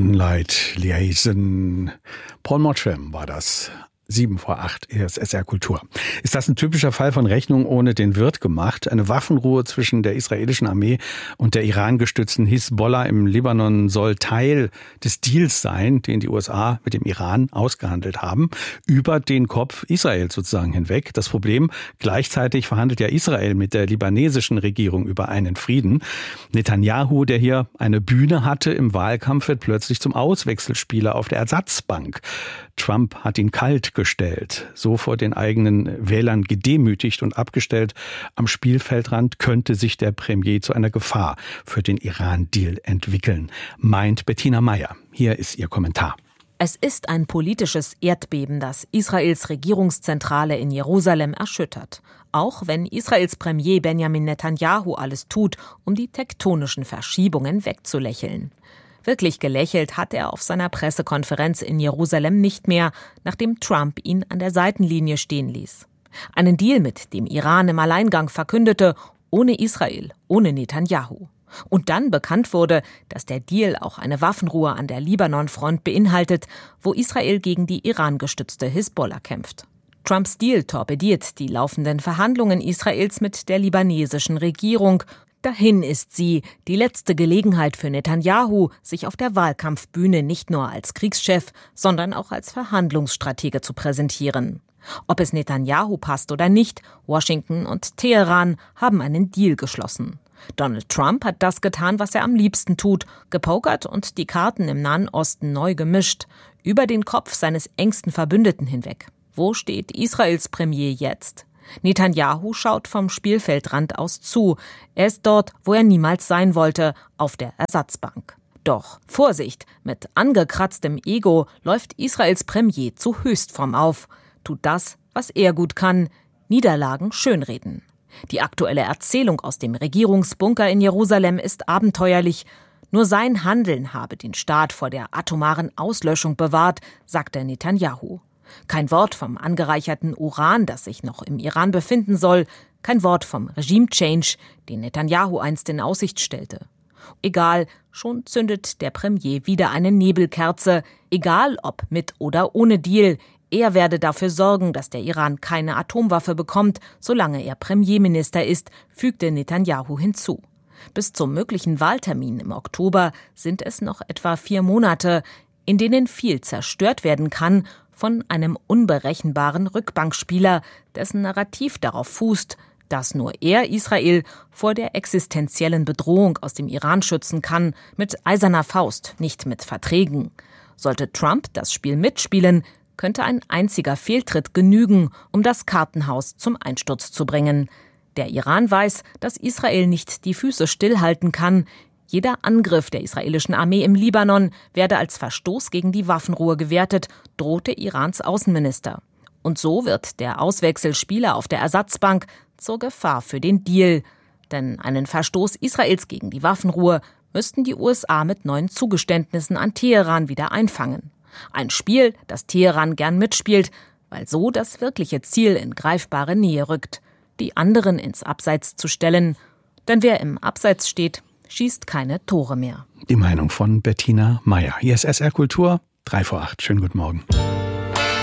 Moonlight Liaison. Paul Mottram war das. 7:08, SR Kultur. Ist das ein typischer Fall von Rechnung ohne den Wirt gemacht? Eine Waffenruhe zwischen der israelischen Armee und der Iran-gestützten Hisbollah im Libanon soll Teil des Deals sein, den die USA mit dem Iran ausgehandelt haben, über den Kopf Israels sozusagen hinweg. Das Problem, gleichzeitig verhandelt ja Israel mit der libanesischen Regierung über einen Frieden. Netanyahu, der hier eine Bühne hatte im Wahlkampf, wird plötzlich zum Auswechselspieler auf der Ersatzbank. Trump hat ihn kalt gestellt, so vor den eigenen Wählern gedemütigt und abgestellt. Am Spielfeldrand könnte sich der Premier zu einer Gefahr für den Iran-Deal entwickeln, meint Bettina Meyer. Hier ist ihr Kommentar. Es ist ein politisches Erdbeben, das Israels Regierungszentrale in Jerusalem erschüttert. Auch wenn Israels Premier Benjamin Netanyahu alles tut, um die tektonischen Verschiebungen wegzulächeln. Wirklich gelächelt hat er auf seiner Pressekonferenz in Jerusalem nicht mehr, nachdem Trump ihn an der Seitenlinie stehen ließ. Einen Deal mit dem Iran im Alleingang verkündete, ohne Israel, ohne Netanyahu. Und dann bekannt wurde, dass der Deal auch eine Waffenruhe an der Libanon-Front beinhaltet, wo Israel gegen die Iran-gestützte Hisbollah kämpft. Trumps Deal torpediert die laufenden Verhandlungen Israels mit der libanesischen Regierung. Dahin ist sie, die letzte Gelegenheit für Netanyahu, sich auf der Wahlkampfbühne nicht nur als Kriegschef, sondern auch als Verhandlungsstratege zu präsentieren. Ob es Netanyahu passt oder nicht, Washington und Teheran haben einen Deal geschlossen. Donald Trump hat das getan, was er am liebsten tut, gepokert und die Karten im Nahen Osten neu gemischt, über den Kopf seines engsten Verbündeten hinweg. Wo steht Israels Premier jetzt? Netanyahu schaut vom Spielfeldrand aus zu. Er ist dort, wo er niemals sein wollte, auf der Ersatzbank. Doch Vorsicht, mit angekratztem Ego läuft Israels Premier zu Höchstform auf. Tut das, was er gut kann, Niederlagen schönreden. Die aktuelle Erzählung aus dem Regierungsbunker in Jerusalem ist abenteuerlich. Nur sein Handeln habe den Staat vor der atomaren Auslöschung bewahrt, sagte Netanyahu. Kein Wort vom angereicherten Uran, das sich noch im Iran befinden soll. Kein Wort vom Regime-Change, den Netanyahu einst in Aussicht stellte. Egal, schon zündet der Premier wieder eine Nebelkerze. Egal, ob mit oder ohne Deal. Er werde dafür sorgen, dass der Iran keine Atomwaffe bekommt, solange er Premierminister ist, fügte Netanyahu hinzu. Bis zum möglichen Wahltermin im Oktober sind es noch etwa 4 Monate, in denen viel zerstört werden kann von einem unberechenbaren Rückbankspieler, dessen Narrativ darauf fußt, dass nur er Israel vor der existenziellen Bedrohung aus dem Iran schützen kann, mit eiserner Faust, nicht mit Verträgen. Sollte Trump das Spiel mitspielen, könnte ein einziger Fehltritt genügen, um das Kartenhaus zum Einsturz zu bringen. Der Iran weiß, dass Israel nicht die Füße stillhalten kann. Jeder Angriff der israelischen Armee im Libanon werde als Verstoß gegen die Waffenruhe gewertet, drohte Irans Außenminister. Und so wird der Auswechselspieler auf der Ersatzbank zur Gefahr für den Deal. Denn einen Verstoß Israels gegen die Waffenruhe müssten die USA mit neuen Zugeständnissen an Teheran wieder einfangen. Ein Spiel, das Teheran gern mitspielt, weil so das wirkliche Ziel in greifbare Nähe rückt, die anderen ins Abseits zu stellen. Denn wer im Abseits steht, schießt keine Tore mehr. Die Meinung von Bettina Meyer. Hier ist SR Kultur, 7:03. Schönen guten Morgen.